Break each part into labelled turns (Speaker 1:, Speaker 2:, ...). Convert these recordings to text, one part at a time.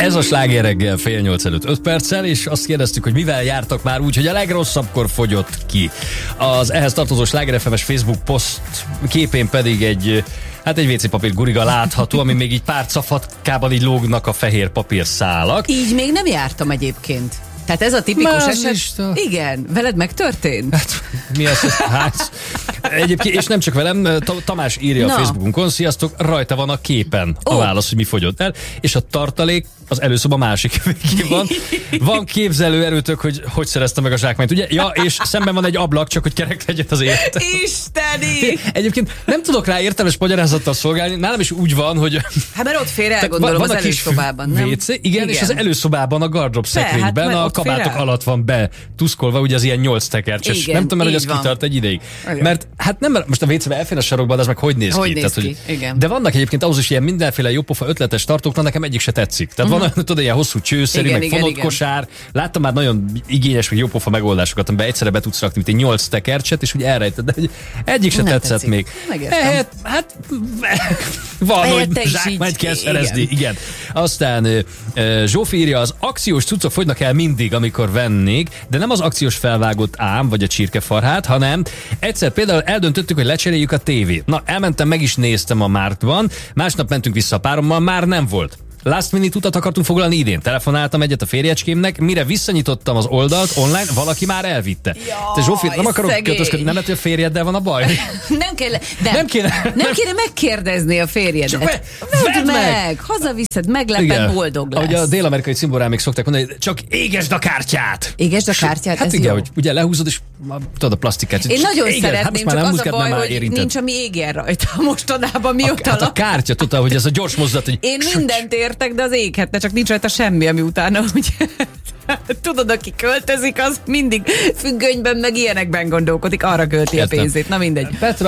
Speaker 1: Ez a Sláger reggel 7:30 előtt 5 perccel, és azt kérdeztük, hogy mivel jártak már úgy, hogy a legrosszabbkor fogyott ki. Az ehhez tartozó Sláger FM-es Facebook poszt képén pedig egy WC papír guriga látható, ami még így pár cafatkában így lógnak a fehér papírszálak.
Speaker 2: Így még nem jártam egyébként. Tehát ez a tipikus eset. Igen, veled megtörtént?
Speaker 1: Hát, mi az? Hát, egyébként, és nem csak velem, Tamás írja a Facebookunkon, sziasztok, rajta van a képen a válasz, hogy mi fogyott el, és a tartalék az előszoba másik végén van. Van képzelő erőtök, hogy szerezte meg a zsákmányt, ugye? Ja, és szemben van egy ablak, csak hogy kerek legyen az élet.
Speaker 2: Isteni!
Speaker 1: Egyébként nem tudok rá értelmes magyarázattal szolgálni, nálam is úgy van, hogy...
Speaker 2: Hát mert ott félre elgondolom az előszobában, nem?
Speaker 1: WC, igen, és az előszobában a gardrób szekrényben a kabátok alatt van betuszkolva, ugye az ilyen 8 tekercses. Nem tudom, hogy az kitart egy ideig. Mert hát nem, most a WC-be elfér a sarokban, de az meg hogy néz ki?
Speaker 2: Igen.
Speaker 1: De vannak egyébként ahhoz is ilyen mindenféle jópofa ötletes tartók, nekem egyik se tetszik. Tehát van olyan, tudod, ilyen hosszú csőszerű, meg fonott kosár. Láttam már nagyon igényes, meg jópofa megoldásokat, amiben egyszerre be tudsz rakni, mint egy 8 tekercset, és úgy elrejted, de egyik se tetszett még. Hát van, hogy zsákmányt kell szerezni. Igen. Aztán Zsófi írja, az akciós cuccok fogynak el mindig, amikor vennék, de nem az akciós felvágott ám, vagy a csirkefarhát, hanem egyszer például eldöntöttük, hogy lecseréljük a tévét. Na, elmentem, meg is néztem a Mártban, másnap mentünk vissza a párommal, már nem volt. Last minute utat akartunk foglalni idén. Telefonáltam egyet a férjecskémnek, mire visszanyitottam az oldalt online, valaki már elvitte. Te Zsófi, nem akarok kötözködni, nem lehet, hogy a férjeddel van a baj.
Speaker 2: Nem kéne megkérdezni a férjedet. Vedd meg, hazaviszed, megleped, boldog lesz.
Speaker 1: Ahogy a dél-amerikai cimborámik szokták mondani, hogy csak égesd a kártyát.
Speaker 2: Égesd a kártyát,
Speaker 1: hát
Speaker 2: ez
Speaker 1: igen,
Speaker 2: jó.
Speaker 1: Hogy ugye lehúzod, és tudod a plastikát.
Speaker 2: Én nagyon szeretném, csak az a baj, hogy nincs, ami égjen rajta mostanában, mióta
Speaker 1: hát a kártya, tudod, hogy ez a gyors mozdulat, hogy...
Speaker 2: Én mindent értek, de az éghetne, csak nincs rajta semmi, ami utána, ugye... Tudod, aki költözik, az mindig függönyben, meg ilyenekben gondolkodik, arra költi a pénzét. Na mindegy.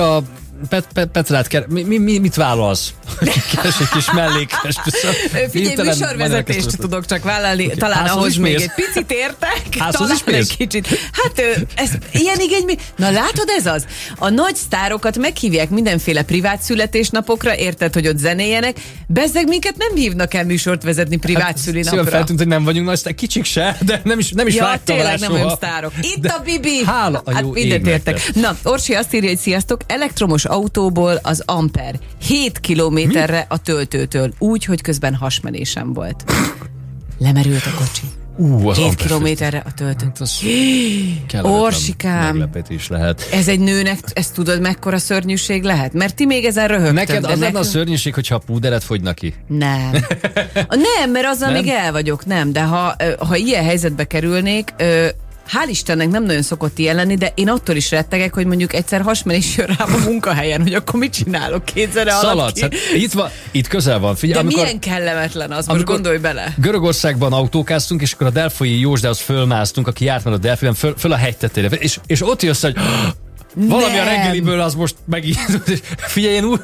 Speaker 1: Petrát, mit vállalsz? Keres egy kis mellékest.
Speaker 2: Figyelj, műsorvezetést tudok csak vállalni, talán ahhoz még egy picit értek, talán egy kicsit. Hát ez ilyen igény, na látod, ez az? A nagy sztárokat meghívják mindenféle privát születésnapokra, érted, hogy ott zenéjenek, bezzeg minket nem hívnak el műsort vezetni privát szülinapra.
Speaker 1: Szívem feltűnt, hogy nem vagyunk nagy sztárok, kicsik se, de nem is vágtam rá soha.
Speaker 2: Nem vagyunk sztárok. Itt a Bibi! Hát mindent értek. Na, Orsi azt írja, hogy sziasztok, elektromos autóból az Amper 7 kilométerre a töltőtől, úgy, hogy közben hasmenésem volt. Lemerült a kocsi. 7 kilométerre a töltőtől. Orsikám.
Speaker 1: Meglepetés lehet.
Speaker 2: Ez egy nőnek, ezt tudod, mekkora szörnyűség lehet? Mert ti még ezen röhögtön.
Speaker 1: Neked az lenne a szörnyűség, hogyha a púderet fogyna ki?
Speaker 2: Nem. Nem, mert azzal még el vagyok, nem. De ha ilyen helyzetbe kerülnék, hál' Istennek nem nagyon szokott ilyen lenni, de én attól is rettegek, hogy mondjuk egyszer hasmenés jön rám a munkahelyen, hogy akkor mit csinálok kétzere alatt.
Speaker 1: Szaladsz. Hát itt közel van. Figyelj,
Speaker 2: de milyen kellemetlen az, most gondolj bele.
Speaker 1: Görögországban autókáztunk, és akkor a delfoi Józsdához fölmásztunk, aki járt már a delfiben, föl a hegytetére. És ott jössz, hogy valami a reggeliből az most megint. Figyelj, én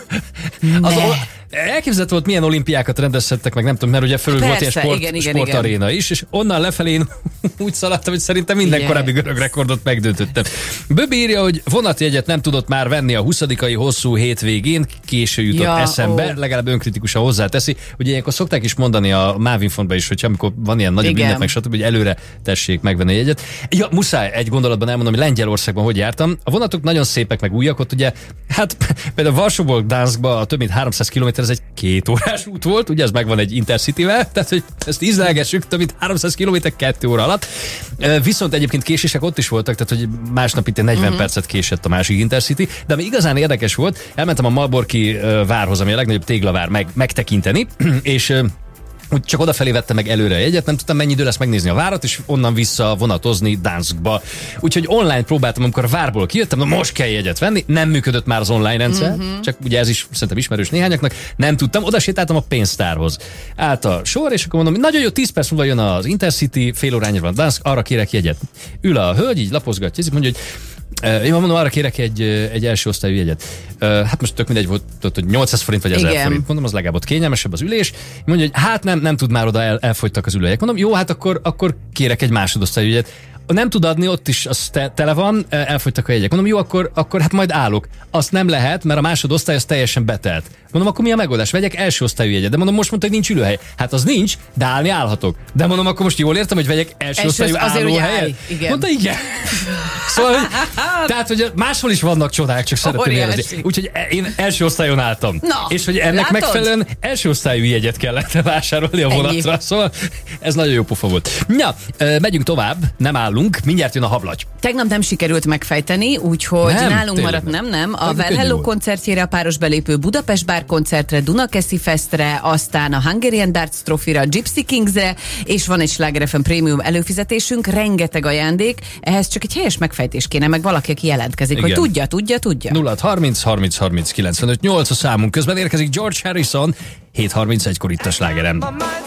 Speaker 1: elképzelhető volt, milyen olimpiákat rendezhettek meg, nem tudom, mert ugye fölül volt ilyen sportaréna is, és onnan lefelé én úgy szaladtam, hogy szerintem minden korábbi görög rekordot megdöntöttem. Böbi írja, hogy vonatjegyet nem tudott már venni a 20-ai hosszú hétvégén, késő jutott eszembe, legalább önkritikusan hozzáteszi. Ugye ilyenkor szokták is mondani a Mávinfontban is, hogy amikor van ilyen nagyobb ünnep, meg stb., hogy előre tessék megvenni a jegyet. Ja, muszáj egy gondolatban elmondom, hogy Lengyelországban hogy jártam. A vonatok nagyon szépek, meg újak, ott ugye, hát például Varsóból Gdanskba a több mint 300 km, ez egy 2 órás út volt, ugye ez megvan egy Intercityvel, tehát hogy ezt ízlelgessük, több mint 300 km 2 óra alatt. Viszont egyébként késések ott is voltak, tehát hogy másnap itt 40 percet késett a másik Intercity, de ami igazán érdekes volt, elmentem a Malborki várhoz, ami a legnagyobb téglavár megtekinteni, és úgy csak odafelé vettem meg előre a jegyet, nem tudtam mennyi idő lesz megnézni a várat, és onnan vissza vonatozni Gdanskba. Úgyhogy online próbáltam, amikor a várból kijöttem, na most kell jegyet venni, nem működött már az online rendszer, csak ugye ez is szerintem ismerős néhányaknak, nem tudtam, oda sétáltam a pénztárhoz. Állt a sor, és akkor mondom, nagyon jó, 10 perc múlva jön az Intercity, fél órányra van Gdansk, arra kérek jegyet. Ül a hölgy, így lapozgatja, mondja, hogy én mondom, arra kérek egy első osztályú jegyet. Hát most tök mindegy volt, hogy 800 forint vagy 1000 forint. Mondom, az legalább ott kényelmesebb az ülés. Mondja, hogy hát nem tud már oda, elfogytak az ülőjek. Mondom, jó, hát akkor kérek egy másodosztályú jegyet. nem tud adni, ott is az tele van, elfogytak a jegyek. Mondom, jó, akkor hát majd állok. Azt nem lehet, mert a másodosztály az teljesen betelt. Mondom, akkor mi a megoldás? Vegyek első osztályú jegyet. De mondom, most mondta, hogy nincs ülőhely. Hát az nincs, de állni állhatok. De mondom, akkor most jól értem, hogy vegyek első osztályú állóhelyet? Mondta, igen. Szóval, tehát, hogy máshol is vannak csodák, csak szeretném érezni. Úgyhogy én első osztályon álltam.
Speaker 2: Na,
Speaker 1: és hogy ennek megfelelően első osztályú jegyet kellett vásárolni a vonatra. Szóval ez nagyon jó pofa volt. Na, megyünk tovább, nem állunk, mindjárt jön a hablagy.
Speaker 2: Tegnap nem sikerült megfejteni, úgyhogy nálunk maradt nem. A Well Hello koncertjére, a páros belépő Budapest Bar koncertre, Dunakeszi Festre, aztán a Hungarian Darts Trophy-ra, Gypsy Kingsre, és van egy Sláger FM Premium előfizetésünk, rengeteg ajándék, ehhez csak egy helyes megfejtés kéne, meg valaki, aki jelentkezik, igen, hogy tudja.
Speaker 1: 0-30-30-30-95-8 a számunk. Közben érkezik George Harrison, 7:31-kor itt a Slágeren.